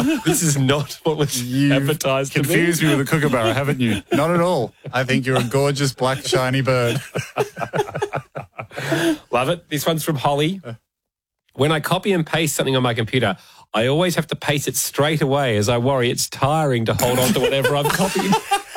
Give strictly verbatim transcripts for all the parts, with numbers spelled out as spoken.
This is not what was You've advertised to me. confused me with a kookaburra, haven't you? Not at all. I think you're a gorgeous black shiny bird. Love it. This one's from Holly. When I copy and paste something on my computer, I always have to paste it straight away as I worry it's tiring to hold on to whatever I've copied.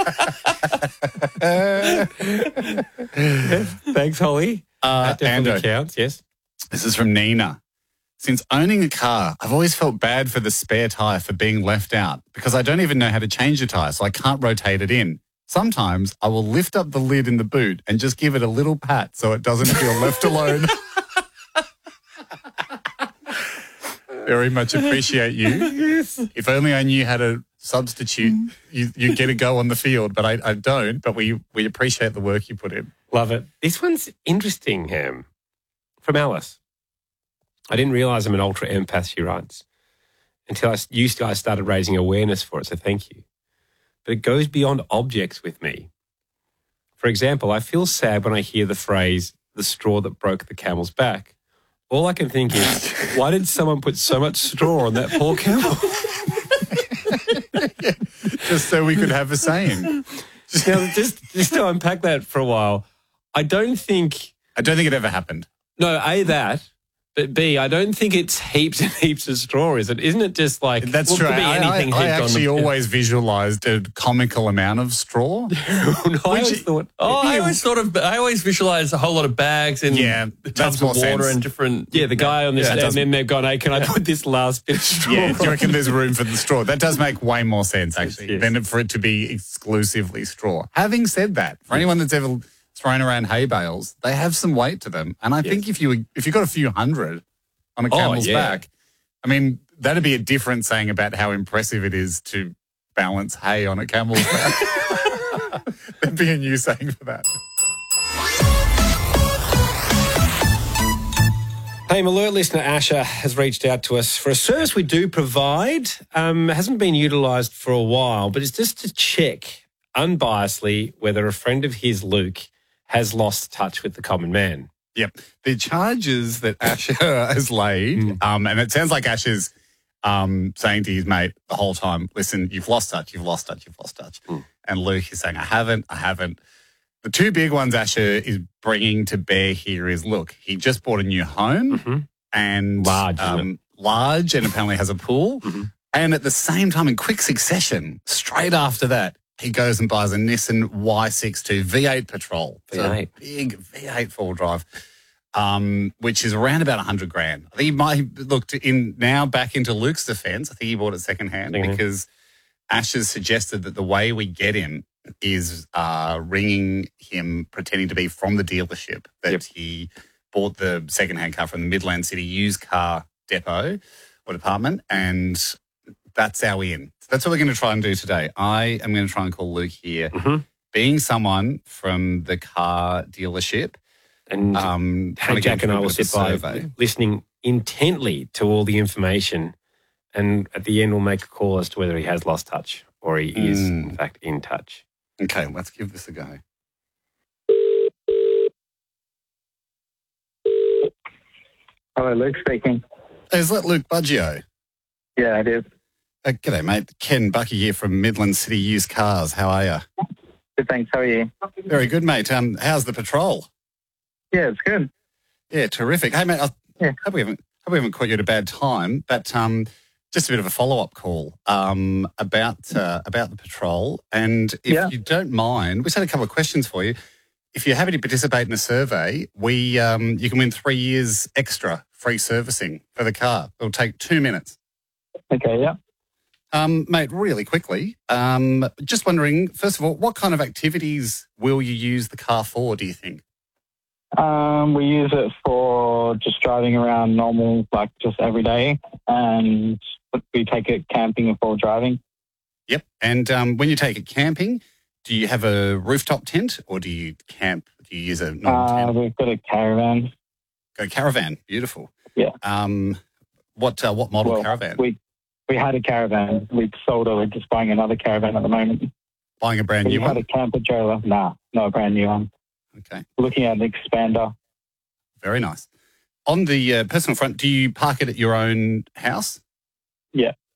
Thanks, Holly. Uh, that definitely Ando, counts, yes. this is from Nina. Since owning a car, I've always felt bad for the spare tyre for being left out because I don't even know how to change the tyre, so I can't rotate it in. Sometimes I will lift up the lid in the boot and just give it a little pat so it doesn't feel left alone. Very much appreciate you. Yes. If only I knew how to substitute, you, you get a go on the field, but I, I don't. But we, we appreciate the work you put in. Love it. This one's interesting, Ham. From Alice. I didn't realise I'm an ultra empath, she writes, until I, you guys started raising awareness for it, so thank you. But it goes beyond objects with me. For example, I feel sad when I hear the phrase, the straw that broke the camel's back. All I can think is, why did someone put so much straw on that poor camel? Just so we could have a saying. Now, just, just to unpack that for a while, I don't think... I don't think it ever happened. No, A, that... But B, I don't think it's heaps and heaps of straw, is it? Isn't it just like... That's well, true. could be I, anything I, I heaped actually on the, always visualised a comical amount of straw. no, I always thought... Oh, I always sort of, I always visualise a whole lot of bags and Yeah, tubs of more water sense. and different... Yeah, the guy on this, Yeah, and then they've gone, hey, can I put this last bit of straw? Yeah, do you reckon there's room for the straw? That does make way more sense, actually, Yes. than for it to be exclusively straw. Having said that, for anyone that's ever thrown around hay bales, they have some weight to them. And I Yes. think if you if you got a few hundred on a Oh, camel's yeah. back, I mean, that'd be a different saying about how impressive it is to balance hay on a camel's back. There'd be a new saying for that. Hey, alert listener Asher has reached out to us for a service we do provide. Um, hasn't been utilised for a while, but it's just to check unbiasedly whether a friend of his, Luke, has lost touch with the common man. Yep. The charges that Asher has laid, Mm. um, and it sounds like Asher's um, saying to his mate the whole time, listen, you've lost touch, you've lost touch, you've lost touch. Mm. And Luke is saying, I haven't, I haven't. The two big ones Asher is bringing to bear here is, look, he just bought a new home Mm-hmm. and Large, isn't um, large and apparently has a pool. Mm-hmm. And at the same time, in quick succession, straight after that, he goes and buys a Nissan Y sixty-two V eight Patrol. It's a V eight. big V eight four-wheel drive, um, which is around about one hundred grand. I think he might look to in now back into Luke's defence. I think he bought it secondhand Mhm. because Ash has suggested that the way we get him is uh, ringing him, pretending to be from the dealership, that Yep. he bought the secondhand car from the Midland City used car depot or department, and that's our in. So that's what we're going to try and do today. I am going to try and call Luke here, Mhm. being someone from the car dealership. And Um, trying hey, to get Jack him and I to will do a sit by survey. listening intently to all the information, and at the end we'll make a call as to whether he has lost touch or he is, Mm. in fact, in touch. Okay, let's give this a go. Hello, Luke speaking. Is that Luke Buggio? Yeah, it is. Uh, g'day, mate. Ken Bucky here from Midland City Used Cars. How are you? Good, thanks. How are you? Very good, mate. Um, how's the patrol? Yeah, it's good. Yeah, terrific. Hey, mate, I Yeah. hope we haven't hope we haven't caught you at a bad time, but um, just a bit of a follow up call um about uh, about the patrol. And if Yeah. you don't mind, we just had a couple of questions for you. If you're happy to participate in a survey, we um, you can win three years extra free servicing for the car. It'll take two minutes. Okay, yeah. Um, mate, really quickly, um, just wondering, first of all, what kind of activities will you use the car for, do you think? Um, we use it for just driving around normal, like just every day, and we take it camping for driving. Yep. And um, when you take it camping, do you have a rooftop tent or do you camp, do you use a normal Uh, tent? we've got a caravan. Go caravan. Beautiful. Yeah. Um, what uh, what model Well, caravan? We we had a caravan. We sold it. We're just buying another caravan at the moment. Buying a brand We new had one? a camper trailer. Nah, not a brand new one. Okay. Looking at an expander. Very nice. On the uh, personal front, do you park it at your own house? Yeah.